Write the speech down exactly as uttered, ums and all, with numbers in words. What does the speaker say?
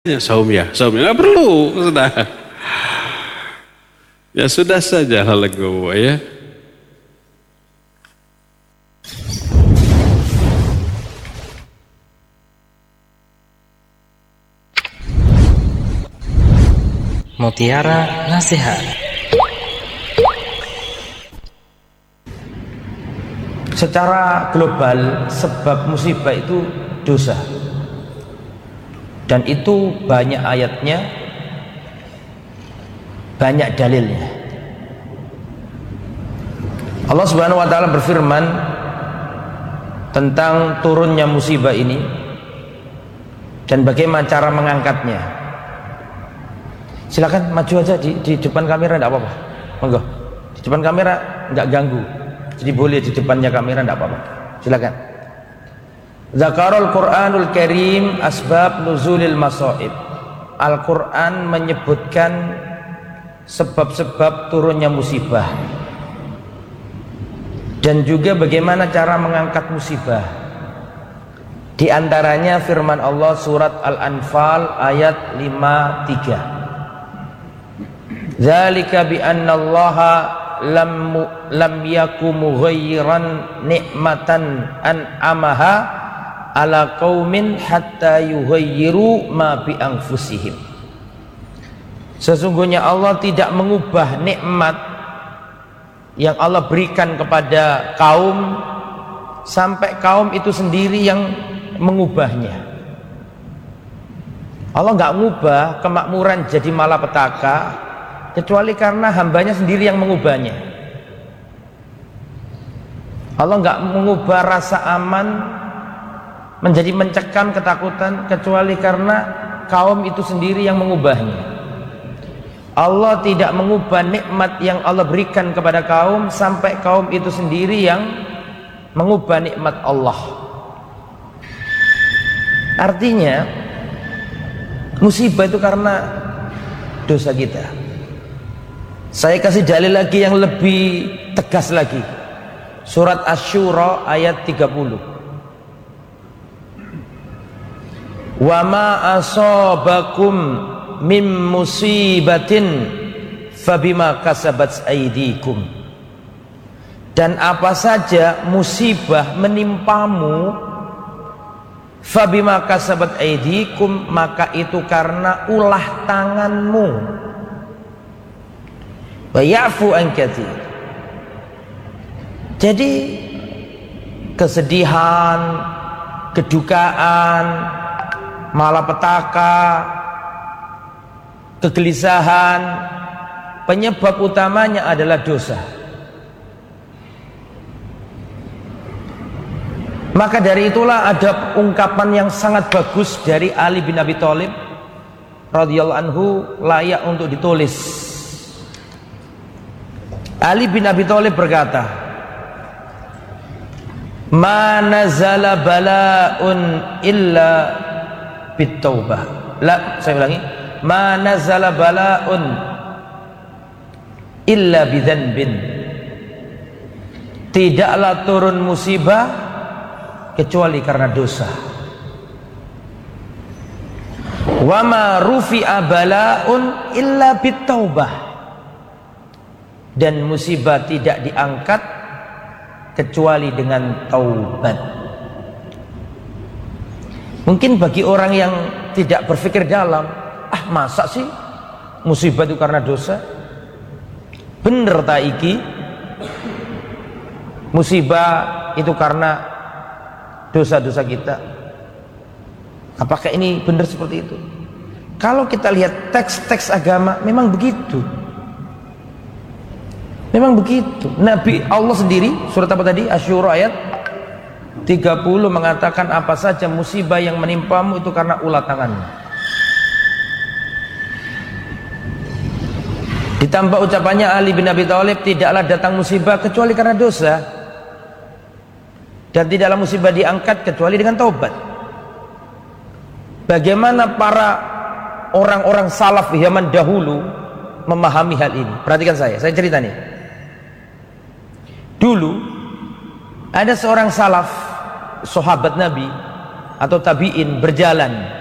Ya, saum ya, saum ya, nggak perlu, sudah. Ya sudah saja hal legowo ya. Mutiara Nasihat. Secara global sebab musibah itu dosa. Dan itu banyak ayatnya, banyak dalilnya. Allah Subhanahu wa taala berfirman tentang turunnya musibah ini dan bagaimana cara mengangkatnya. Silakan maju aja di, di depan kamera, enggak apa-apa. Monggo. Di depan kamera enggak ganggu. Jadi boleh di depannya kamera enggak apa-apa. Silakan. Zakarul Quranul Karim asbab nuzulil masaib. Al-Quran menyebutkan sebab-sebab turunnya musibah dan juga bagaimana cara mengangkat musibah. Di antaranya firman Allah surat Al-Anfal ayat lima puluh tiga. Dzalika bi annallaha lam lam yakum mughayyiran ni'matan an'amaha ala qaumin hatta yughayyiru ma bi anfusihim. Sesungguhnya Allah tidak mengubah nikmat yang Allah berikan kepada kaum sampai kaum itu sendiri yang mengubahnya. Allah nggak mengubah kemakmuran jadi malapetaka kecuali karena hambanya sendiri yang mengubahnya. Allah nggak mengubah rasa aman menjadi mencekam ketakutan kecuali karena kaum itu sendiri yang mengubahnya. Allah tidak mengubah nikmat yang Allah berikan kepada kaum sampai kaum itu sendiri yang mengubah nikmat Allah. Artinya musibah itu karena dosa kita. Saya kasih dalil lagi yang lebih tegas lagi. Surat Asy-Syura ayat tiga puluh. Wa ma asabakum mim musibatin fabima kasabat aydikum. Dan apa saja musibah menimpamu fabima kasabat aydikum, maka itu karena ulah tanganmu. Wa ya'fu an katsir. Jadi kesedihan, kedukaan, malapetaka, kegelisahan, penyebab utamanya adalah dosa. Maka dari itulah ada ungkapan yang sangat bagus dari Ali bin Abi Thalib radhiyallahu anhu, layak untuk ditulis. Ali bin Abi Thalib berkata, "Ma nazala bala'un illa bitaubah." La, saya ulangi. Ma nazala bala'un illa bidzanbin. Tidaklah turun musibah kecuali karena dosa. Wa ma rufi'a bala'un illa bitaubah. Dan musibah tidak diangkat kecuali dengan taubat. Mungkin bagi orang yang tidak berpikir dalam, ah masa sih musibah itu karena dosa? Bener taiki musibah itu karena dosa-dosa kita. Apakah ini benar seperti itu? Kalau kita lihat teks-teks agama memang begitu. Memang begitu. Nabi Allah sendiri surat apa tadi? Asy-Syura ayat tiga puluh mengatakan apa saja musibah yang menimpamu itu karena ulah tanganmu. Ditambah ucapannya Ali bin Abi Thalib, tidaklah datang musibah kecuali karena dosa, dan tidaklah musibah diangkat kecuali dengan taubat. Bagaimana para orang-orang salaf zaman dahulu memahami hal ini? Perhatikan saya, saya cerita nih. Dulu ada seorang salaf, sahabat Nabi atau tabi'in berjalan